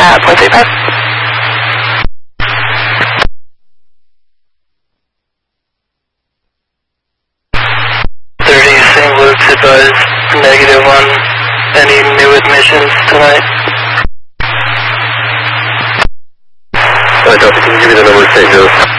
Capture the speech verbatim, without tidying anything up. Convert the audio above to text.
uh, point three five. thirty, Saint Luke's advised negative on any new admissions tonight. Alright, Delta, can you give me the number of Saint Joe's?